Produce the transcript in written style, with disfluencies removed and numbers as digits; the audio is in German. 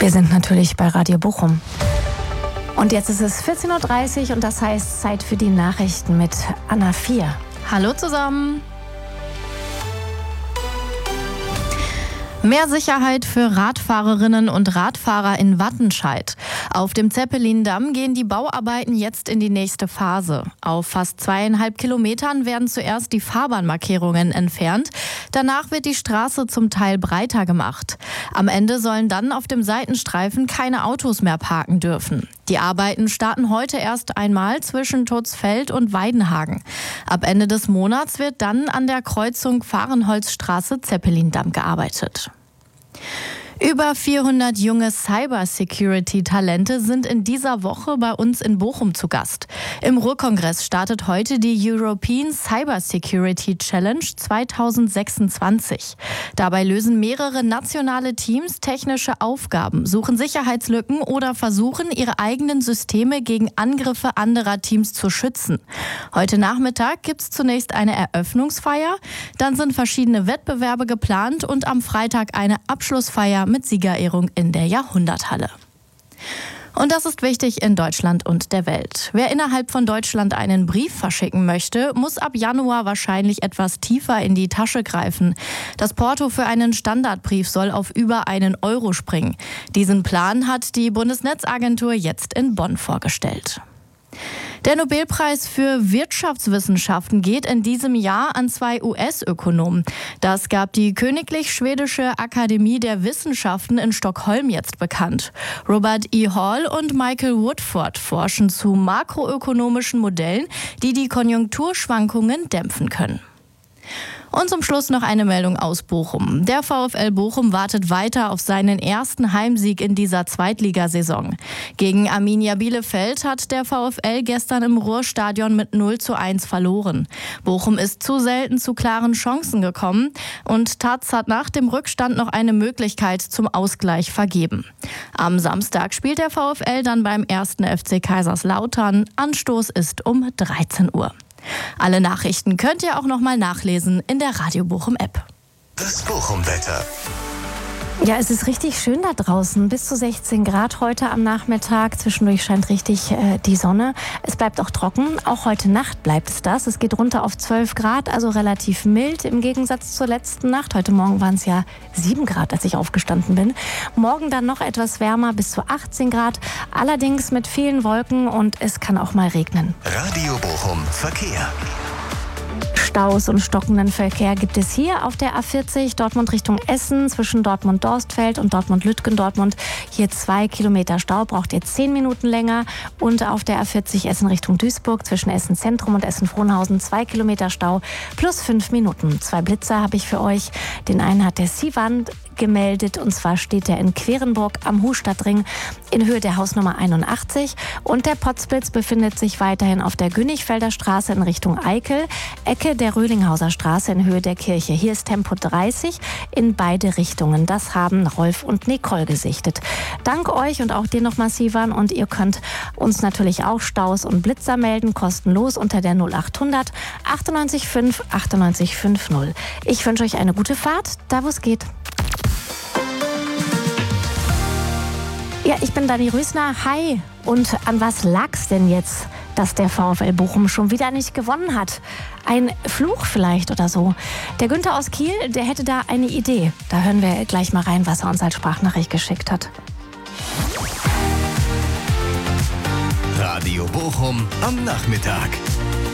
Wir sind natürlich bei Radio Bochum. Und jetzt ist es 14.30 Uhr und das heißt Zeit für die Nachrichten mit Anna 4. Hallo zusammen. Mehr Sicherheit für Radfahrerinnen und Radfahrer in Wattenscheid. Auf dem Zeppelindamm gehen die Bauarbeiten jetzt in die nächste Phase. Auf fast 2,5 Kilometern werden zuerst die Fahrbahnmarkierungen entfernt. Danach wird die Straße zum Teil breiter gemacht. Am Ende sollen dann auf dem Seitenstreifen keine Autos mehr parken dürfen. Die Arbeiten starten heute erst einmal zwischen Tutzfeld und Weidenhagen. Ab Ende des Monats wird dann an der Kreuzung Fahrenholzstraße-Zeppelindamm gearbeitet. Über 400 junge Cybersecurity-Talente sind in dieser Woche bei uns in Bochum zu Gast. Im Ruhrkongress startet heute die European Cybersecurity Challenge 2026. Dabei lösen mehrere nationale Teams technische Aufgaben, suchen Sicherheitslücken oder versuchen, ihre eigenen Systeme gegen Angriffe anderer Teams zu schützen. Heute Nachmittag gibt es zunächst eine Eröffnungsfeier, dann sind verschiedene Wettbewerbe geplant und am Freitag eine Abschlussfeier mit Siegerehrung in der Jahrhunderthalle. Und das ist wichtig in Deutschland und der Welt. Wer innerhalb von Deutschland einen Brief verschicken möchte, muss ab Januar wahrscheinlich etwas tiefer in die Tasche greifen. Das Porto für einen Standardbrief soll auf über €1 springen. Diesen Plan hat die Bundesnetzagentur jetzt in Bonn vorgestellt. Der Nobelpreis für Wirtschaftswissenschaften geht in diesem Jahr an 2 US-Ökonomen. Das gab die Königlich Schwedische Akademie der Wissenschaften in Stockholm jetzt bekannt. Robert E. Hall und Michael Woodford forschen zu makroökonomischen Modellen, die die Konjunkturschwankungen dämpfen können. Und zum Schluss noch eine Meldung aus Bochum. Der VfL Bochum wartet weiter auf seinen ersten Heimsieg in dieser Zweitligasaison. Gegen Arminia Bielefeld hat der VfL gestern im Ruhrstadion mit 0:1 verloren. Bochum ist zu selten zu klaren Chancen gekommen und Taz hat nach dem Rückstand noch eine Möglichkeit zum Ausgleich vergeben. Am Samstag spielt der VfL dann beim 1. FC Kaiserslautern. Anstoß ist um 13 Uhr. Alle Nachrichten könnt ihr auch noch mal nachlesen in der Radio Bochum App. Das Bochum-Wetter. Ja, es ist richtig schön da draußen. Bis zu 16 Grad heute am Nachmittag. Zwischendurch scheint richtig die Sonne. Es bleibt auch trocken. Auch heute Nacht bleibt es das. Es geht runter auf 12 Grad, also relativ mild im Gegensatz zur letzten Nacht. Heute Morgen waren es ja 7 Grad, als ich aufgestanden bin. Morgen dann noch etwas wärmer, bis zu 18 Grad. Allerdings mit vielen Wolken und es kann auch mal regnen. Radio Bochum Verkehr. Staus und stockenden Verkehr gibt es hier auf der A40 Dortmund Richtung Essen zwischen Dortmund-Dorstfeld und Dortmund-Lütgendortmund. Hier 2 Kilometer Stau, braucht ihr 10 Minuten länger. Und auf der A40 Essen Richtung Duisburg zwischen Essen Zentrum und Essen Frohnhausen 2 Kilometer Stau plus 5 Minuten. 2 Blitzer habe ich für euch. Den einen hat der Sivan gemeldet und zwar steht er in Querenburg am Hustadtring in Höhe der Hausnummer 81 und der Potzblitz befindet sich weiterhin auf der Günnichfelder Straße in Richtung Eickel, Ecke der Röhlinghauser Straße in Höhe der Kirche. Hier ist Tempo 30 in beide Richtungen. Das haben Rolf und Nicole gesichtet. Dank euch und auch dir nochmal, Sivan, und ihr könnt uns natürlich auch Staus und Blitzer melden, kostenlos unter der 0800 98 5 98 50. Ich wünsche euch eine gute Fahrt, da wo es geht. Ja, ich bin Dani Rösner. Hi. Und an was lag's denn jetzt, dass der VfL Bochum schon wieder nicht gewonnen hat? Ein Fluch vielleicht oder so. Der Günther aus Kiel, der hätte da eine Idee. Da hören wir gleich mal rein, was er uns als Sprachnachricht geschickt hat. Radio Bochum am Nachmittag.